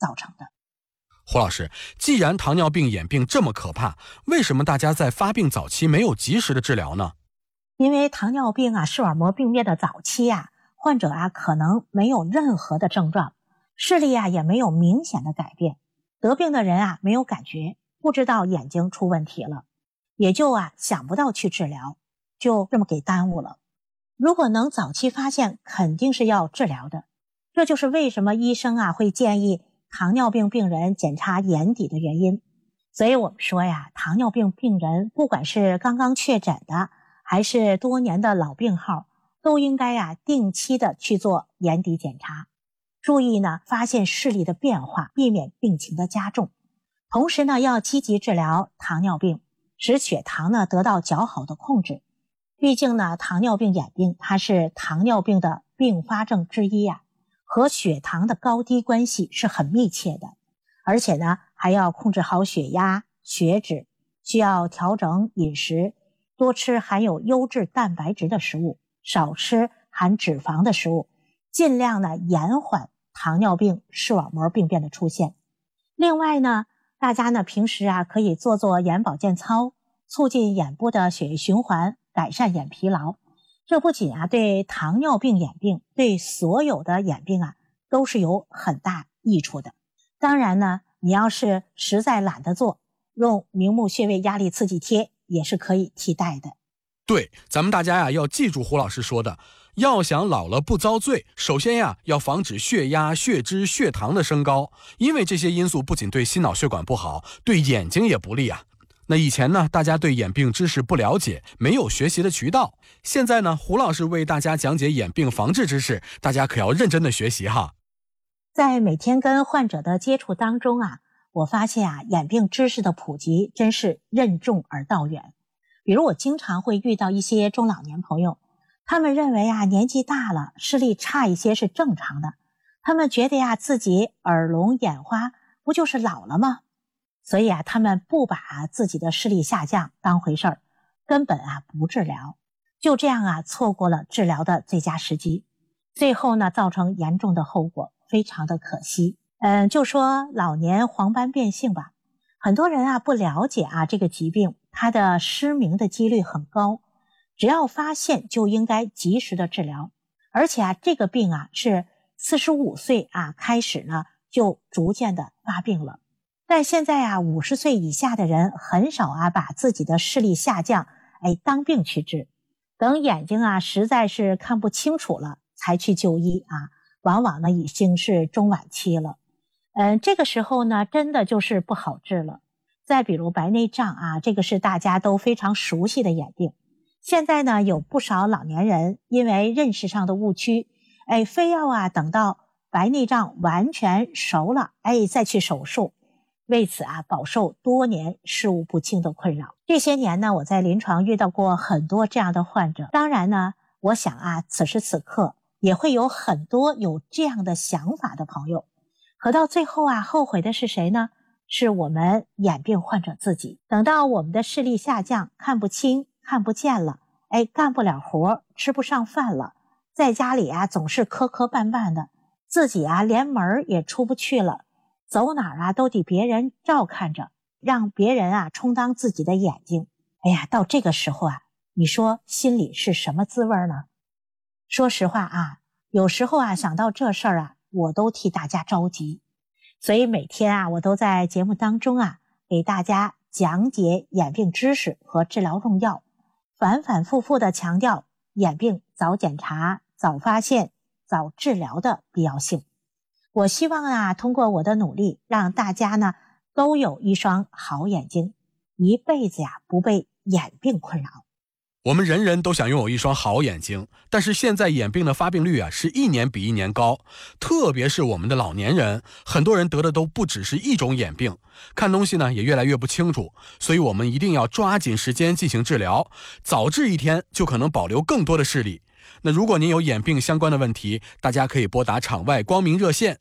造成的。 胡老师，既然糖尿病眼病这么可怕，为什么大家在发病早期没有及时的治疗呢？ 因为糖尿病视网膜病变的早期患者可能没有任何的症状，视力也没有明显的改变，得病的人没有感觉，不知道眼睛出问题了，也就想不到去治疗，就这么给耽误了。如果能早期发现，肯定是要治疗的。这就是为什么医生会建议糖尿病病人检查眼底的原因。所以我们说糖尿病病人不管是刚刚确诊的，还是多年的老病号，都应该定期的去做眼底检查，注意发现视力的变化，避免病情的加重。同时要积极治疗糖尿病，使血糖得到较好的控制。毕竟糖尿病眼病它是糖尿病的并发症之一和血糖的高低关系是很密切的，而且还要控制好血压、血脂，需要调整饮食，多吃含有优质蛋白质的食物，少吃含脂肪的食物，尽量延缓糖尿病视网膜病变的出现。另外大家平时可以做做眼保健操，促进眼部的血液循环，改善眼疲劳。这不仅对糖尿病眼病，对所有的眼病都是有很大益处的。当然你要是实在懒得做，用明目穴位压力刺激贴也是可以替代的。 对，咱们大家要记住胡老师说的，要想老了不遭罪，首先要防止血压、血脂、血糖的升高，因为这些因素不仅对心脑血管不好，对眼睛也不利那以前大家对眼病知识不了解，没有学习的渠道。现在胡老师为大家讲解眼病防治知识，大家可要认真的学习在每天跟患者的接触当中我发现眼病知识的普及真是任重而道远。比如我经常会遇到一些中老年朋友，他们认为年纪大了，视力差一些是正常的，他们觉得自己耳聋眼花，不就是老了吗？所以他们不把自己的视力下降当回事儿，根本不治疗，就这样错过了治疗的最佳时机，最后造成严重的后果，非常的可惜。就说老年黄斑变性吧，很多人不了解这个疾病，它的失明的几率很高，只要发现就应该及时的治疗，而且这个病是45岁开始就逐渐的发病了。但现在50岁以下的人很少把自己的视力下降当病去治，等眼睛实在是看不清楚了才去就医往往已经是中晚期了。这个时候真的就是不好治了。再比如白内障这个是大家都非常熟悉的眼病。现在有不少老年人因为认识上的误区，非要等到白内障完全熟了再去手术，为此饱受多年视物不清的困扰。这些年我在临床遇到过很多这样的患者。当然我想此时此刻也会有很多有这样的想法的朋友，可到最后后悔的是谁呢？是我们眼病患者自己。等到我们的视力下降，看不清看不见了，干不了活，吃不上饭了，在家里总是磕磕绊绊的，自己连门也出不去了，走哪儿都得别人照看着，让别人充当自己的眼睛。到这个时候你说心里是什么滋味呢？说实话有时候想到这事儿我都替大家着急。所以每天我都在节目当中给大家讲解眼病知识和治疗用药，反反复复地强调眼病早检查、早发现、早治疗的必要性。我希望通过我的努力，让大家都有一双好眼睛，一辈子不被眼病困扰。 我们人人都想拥有一双好眼睛，但是现在眼病的发病率是一年比一年高，特别是我们的老年人，很多人得的都不只是一种眼病，看东西也越来越不清楚，所以我们一定要抓紧时间进行治疗，早治一天就可能保留更多的视力。那如果您有眼病相关的问题，大家可以拨打场外光明热线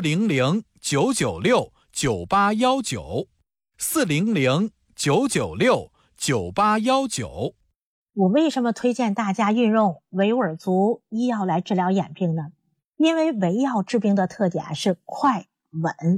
400-996-9819，400-996-9819。 我为什么推荐大家运用维吾尔族医药来治疗眼病呢？因为维药治病的特点是快、稳、